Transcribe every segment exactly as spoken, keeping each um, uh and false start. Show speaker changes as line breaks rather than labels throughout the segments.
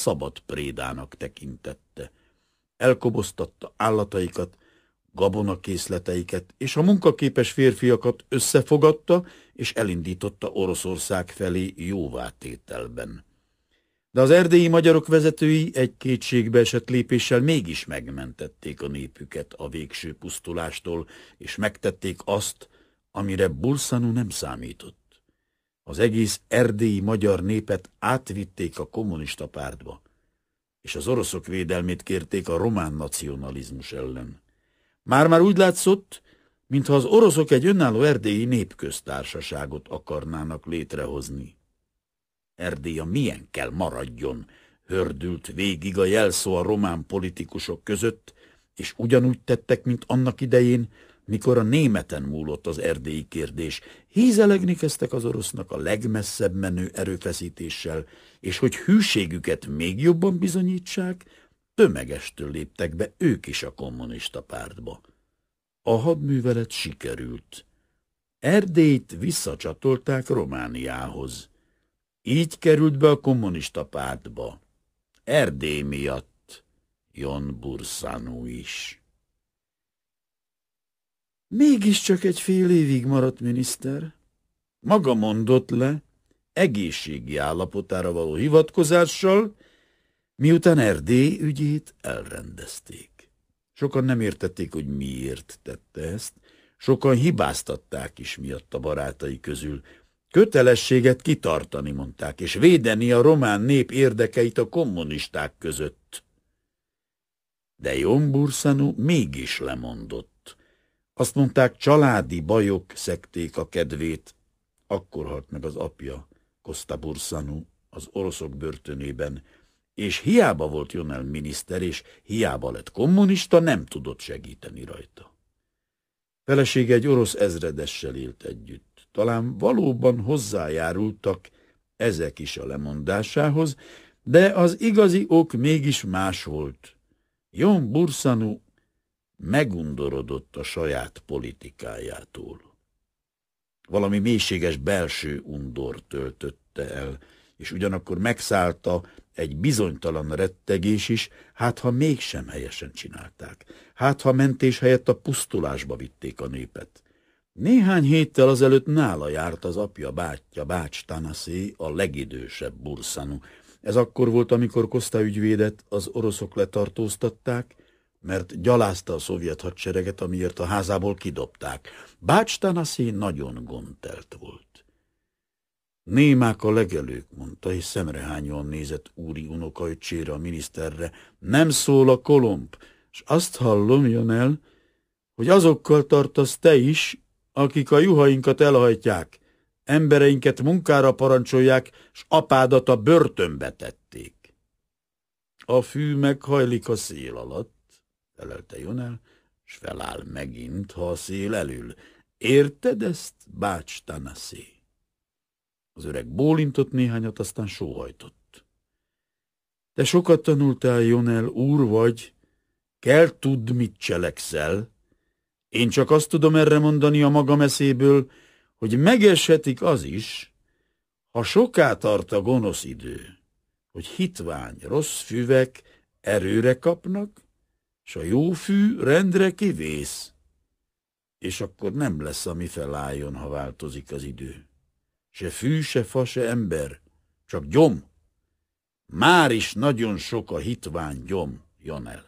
szabad prédának tekintette. Elkoboztatta állataikat, gabonakészleteiket, és a munkaképes férfiakat összefogadta, és elindította Oroszország felé jóvátételben. De az erdélyi magyarok vezetői egy kétségbeesett lépéssel mégis megmentették a népüket a végső pusztulástól, és megtették azt, amire Burszanu nem számított. Az egész erdélyi magyar népet átvitték a kommunista pártba, és az oroszok védelmét kérték a román nacionalizmus ellen. Már-már úgy látszott, mintha az oroszok egy önálló erdélyi népköztársaságot akarnának létrehozni. Erdélya milyen kell maradjon, hördült végig a jelszó a román politikusok között, és ugyanúgy tettek, mint annak idején, mikor a németen múlott az erdélyi kérdés. Hízelegni kezdtek az orosznak a legmesszebb menő erőfeszítéssel, és hogy hűségüket még jobban bizonyítsák, tömegestől léptek be ők is a kommunista pártba. A hadművelet sikerült. Erdélyt visszacsatolták Romániához. Így került be a kommunista pártba. Erdély miatt Jon Burszanu is. Mégiscsak egy fél évig maradt miniszter. Maga mondott le, egészségi állapotára való hivatkozással, miután Erdély ügyét elrendezték. Sokan nem értették, hogy miért tette ezt, sokan hibáztatták is miatt a barátai közül. Kötelességet kitartani, mondták, és védeni a román nép érdekeit a kommunisták között. De Jon Burszanu mégis lemondott. Azt mondták, családi bajok szekték a kedvét. Akkor halt meg az apja, Kosta Burszanu, az oroszok börtönében, és hiába volt Jonel miniszter, és hiába lett kommunista, nem tudott segíteni rajta. Felesége egy orosz ezredessel élt együtt. Talán valóban hozzájárultak ezek is a lemondásához, de az igazi ok mégis más volt. Jon Burszanu megundorodott a saját politikájától. Valami mélységes belső undor töltötte el, és ugyanakkor megszállta egy bizonytalan rettegés is, hát ha mégsem helyesen csinálták, hát ha mentés helyett a pusztulásba vitték a népet. Néhány héttel azelőtt nála járt az apja bátyja, Bács Tanasi, a legidősebb Burszanu. Ez akkor volt, amikor Koszta ügyvédet az oroszok letartóztatták, mert gyalázta a szovjet hadsereget, amiért a házából kidobták. Bács Tanasi nagyon gondtelt volt. Némák a legelők, mondta, és szemrehányóan nézett úri unokaöccsére, a miniszterre. Nem szól a kolomb, és azt hallom, Jonel, hogy azokkal tartasz te is, akik a juhainkat elhajtják, embereinket munkára parancsolják, s apádat a börtönbe tették. A fű meghajlik a szél alatt, felelte Jonel, s feláll megint, ha a szél elül. Érted ezt, Bács Tanasi? Az öreg bólintott néhányat, aztán sóhajtott. Te sokat tanultál, Jonel, úr vagy, kell tudd, mit cselekszel. Én csak azt tudom erre mondani a magam eszéből, hogy megeshetik az is, ha soká tart a gonosz idő, hogy hitvány, rossz füvek erőre kapnak, s a jó fű rendre kivész, és akkor nem lesz, ami felálljon, ha változik az idő. Se fű, se fa, se ember, csak gyom. Már is nagyon sok a hitvány gyom, Jonel.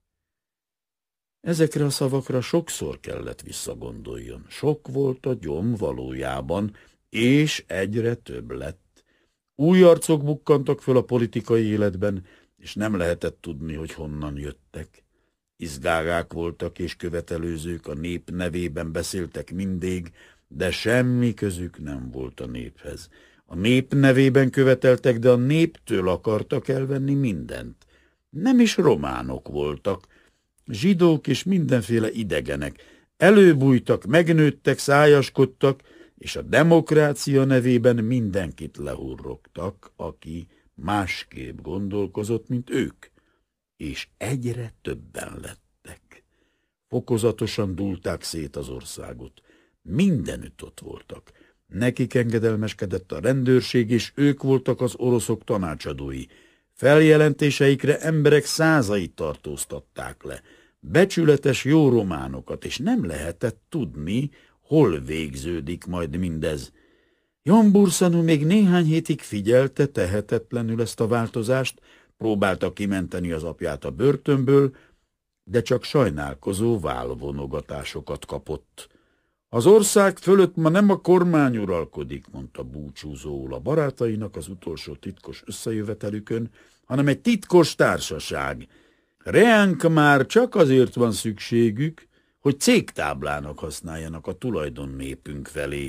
Ezekre a szavakra sokszor kellett visszagondoljon. Sok volt a gyom valójában, és egyre több lett. Új arcok bukkantak föl a politikai életben, és nem lehetett tudni, hogy honnan jöttek. Izgágák voltak és követelőzők, a nép nevében beszéltek mindig, de semmi közük nem volt a néphez. A nép nevében követeltek, de a néptől akartak elvenni mindent. Nem is románok voltak, zsidók és mindenféle idegenek. Előbújtak, megnőttek, szájaskodtak, és a demokrácia nevében mindenkit lehurrogtak, aki másképp gondolkozott, mint ők. És egyre többen lettek. Fokozatosan dúlták szét az országot. Mindenütt ott voltak. Nekik engedelmeskedett a rendőrség, és ők voltak az oroszok tanácsadói. Feljelentéseikre emberek százait tartóztatták le, becsületes jó románokat, és nem lehetett tudni, hol végződik majd mindez. Jan Bursanu még néhány hétig figyelte tehetetlenül ezt a változást, próbálta kimenteni az apját a börtönből, de csak sajnálkozó válvonogatásokat kapott. Az ország fölött ma nem a kormány uralkodik, mondta búcsúzóul a barátainak az utolsó titkos összejövetelükön, hanem egy titkos társaság. Reánk már csak azért van szükségük, hogy cégtáblának használjanak a tulajdon népünk felé.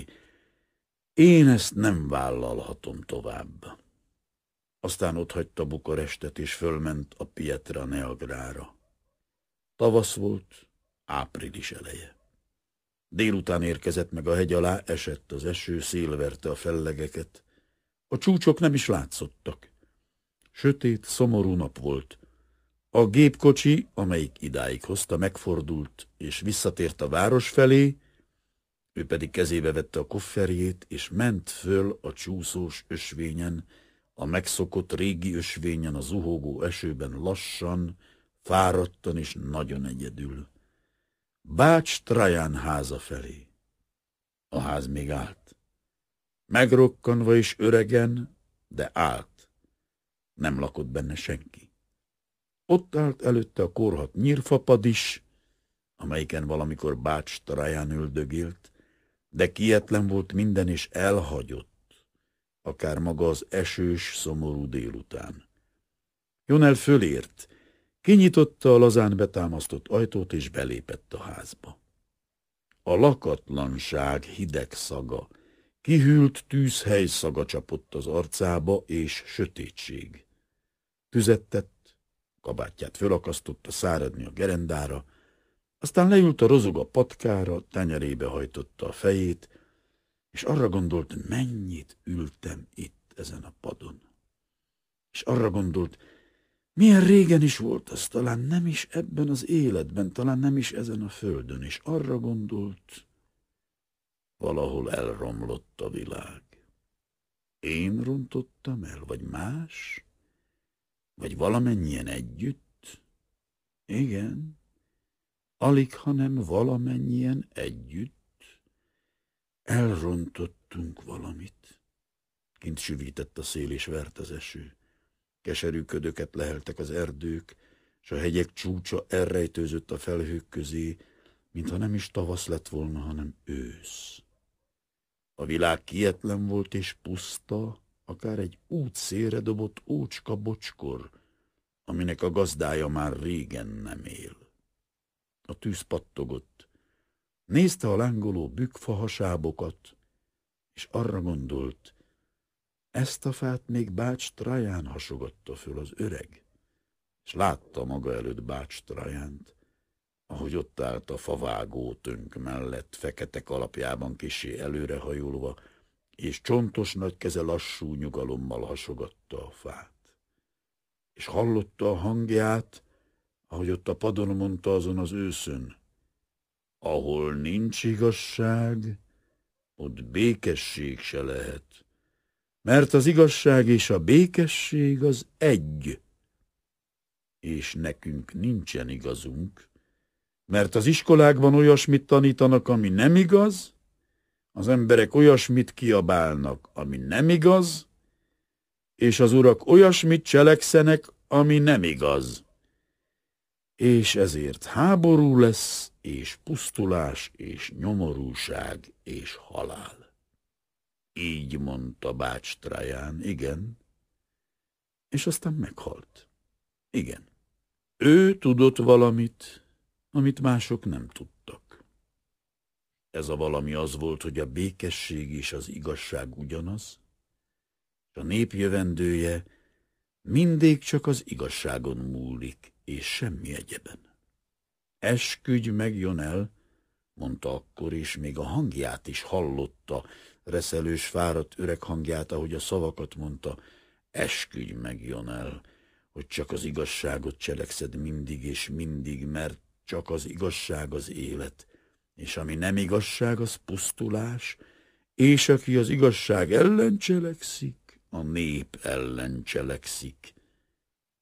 Én ezt nem vállalhatom tovább. Aztán otthagyta Bukarestet, és fölment a Pietra Neagrára. Tavasz volt, április eleje. Délután érkezett meg a hegy alá, esett az eső, szél verte a fellegeket. A csúcsok nem is látszottak. Sötét, szomorú nap volt. A gépkocsi, amelyik idáig hozta, megfordult, és visszatért a város felé, ő pedig kezébe vette a kofferjét, és ment föl a csúszós ösvényen, a megszokott régi ösvényen, a zuhogó esőben lassan, fáradtan és nagyon egyedül. Bács Trajan háza felé. A ház még állt. Megrokkanva és öregen, de állt. Nem lakott benne senki. Ott állt előtte a korhadt nyírfapad is, amelyiken valamikor Bács Trajan üldögélt, de kietlen volt minden és elhagyott, akár maga az esős, szomorú délután. Jonel fölért, kinyitotta a lazán betámasztott ajtót, és belépett a házba. A lakatlanság hideg szaga, kihűlt tűzhely szaga csapott az arcába, és sötétség. Tüzet tett, kabátját fölakasztotta száradni a gerendára, aztán leült a rozoga patkára, tenyerébe hajtotta a fejét, és arra gondolt, mennyit ültem itt ezen a padon. És arra gondolt, milyen régen is volt az, talán nem is ebben az életben, talán nem is ezen a földön, és arra gondolt, valahol elromlott a világ. Én rontottam el, vagy más? Vagy valamennyien együtt? Igen, alig, hanem valamennyien együtt. Elrontottunk valamit. Kint süvített a szél, és vert az eső. Keserű ködöket leheltek az erdők, s a hegyek csúcsa elrejtőzött a felhők közé, mintha nem is tavasz lett volna, hanem ősz. A világ kietlen volt és puszta, akár egy útszélre dobott ócska bocskor, aminek a gazdája már régen nem él. A tűz pattogott, nézte a lángoló bükkfahasábokat, és arra gondolt, ezt a fát még Bács Trajan hasogatta föl az öreg, és látta maga előtt Bács Trajánt, ahogy ott állt a favágó tönk mellett, fekete kalapjában kissé előrehajolva, és csontos nagy keze lassú nyugalommal hasogatta a fát. És hallotta a hangját, ahogy ott a padon mondta azon az őszön, ahol nincs igazság, ott békesség se lehet, mert az igazság és a békesség az egy, és nekünk nincsen igazunk, mert az iskolákban olyasmit tanítanak, ami nem igaz, az emberek olyasmit kiabálnak, ami nem igaz, és az urak olyasmit cselekszenek, ami nem igaz. És ezért háború lesz, és pusztulás, és nyomorúság, és halál. Így mondta Bács Trajan, igen, és aztán meghalt. Igen, ő tudott valamit, amit mások nem tudtak. Ez a valami az volt, hogy a békesség és az igazság ugyanaz, és a nép jövendője mindig csak az igazságon múlik, és semmi egyeben. Esküdj meg, Jonel, mondta akkor, és még a hangját is hallotta, reszelős, fáradt öreg hangját, ahogy a szavakat mondta, esküdj meg, Jonel, hogy csak az igazságot cselekszed mindig és mindig, mert csak az igazság az élet, és ami nem igazság, az pusztulás, és aki az igazság ellen cselekszik, a nép ellen cselekszik,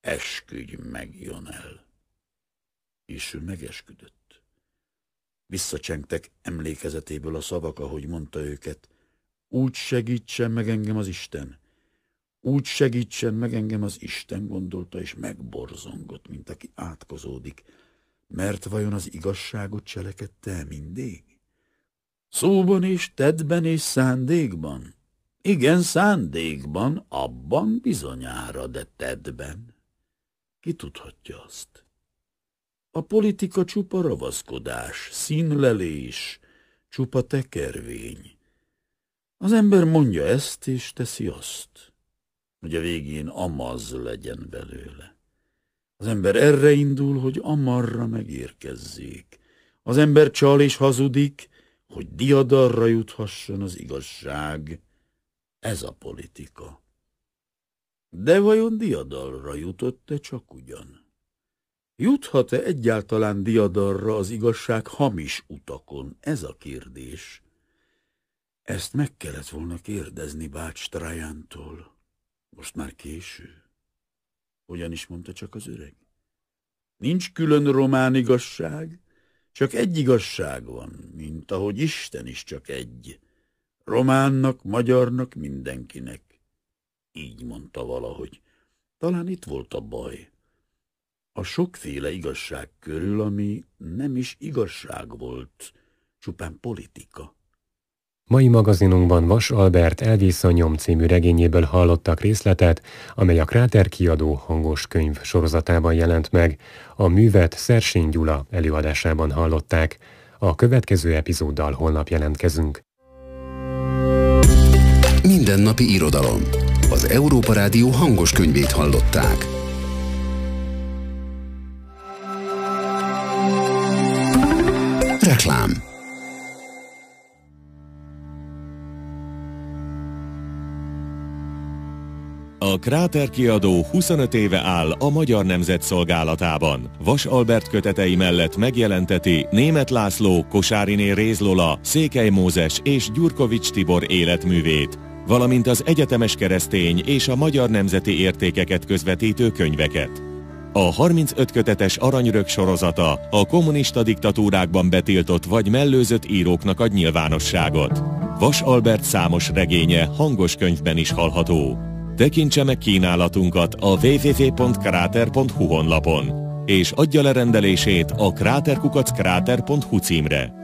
esküdj meg, Jonel. És ő megesküdött. Visszacsengtek emlékezetéből a szavak, ahogy mondta őket. Úgy segítsen meg engem az Isten. Úgy segítsen meg engem az Isten, gondolta, és megborzongott, mint aki átkozódik. Mert vajon az igazságot cselekedte mindig? Szóban és tettben és szándékban? Igen, szándékban, abban bizonyára, de tettben. Ki tudhatja azt? A politika csupa ravaszkodás, színlelés, csupa tekervény. Az ember mondja ezt, és teszi azt, hogy a végén amaz legyen belőle. Az ember erre indul, hogy amarra megérkezzék. Az ember csal és hazudik, hogy diadalra juthasson az igazság. Ez a politika. De vajon diadalra jutott-e csak ugyan? Juthat-e egyáltalán diadalra az igazság hamis utakon? Ez a kérdés. Ezt meg kellett volna kérdezni bács Trajantól. Most már késő. Hogyan is mondta csak az öreg? Nincs külön román igazság, csak egy igazság van, mint ahogy Isten is csak egy. Románnak, magyarnak, mindenkinek. Így mondta valahogy. Talán itt volt a baj. A sokféle igazság körül, ami nem is igazság volt, csupán politika.
Mai magazinunkban Vas Albert Elvész a nyom című regényéből hallottak részletet, amely a Kráter kiadó hangos könyv sorozatában jelent meg. A művet Szersény Gyula előadásában hallották. A következő epizóddal holnap jelentkezünk.
Mindennapi irodalom. Az Európa Rádió hangos könyvét hallották. Reklám.
A Kráter kiadó huszonöt éve áll a Magyar Nemzet szolgálatában. Vas Albert kötetei mellett megjelenteti Németh László, Kosáriné Réz Lola, Székely Mózes és Gyurkovics Tibor életművét, valamint az egyetemes keresztény és a magyar nemzeti értékeket közvetítő könyveket. A harmincöt kötetes Aranyörök sorozata a kommunista diktatúrákban betiltott vagy mellőzött íróknak ad nyilvánosságot. Vas Albert számos regénye hangos könyvben is hallható. Tekintse meg kínálatunkat a double-u double-u double-u pont kráter pont hu honlapon, és adja le rendelését a kráter kukac kráter pont hu címre.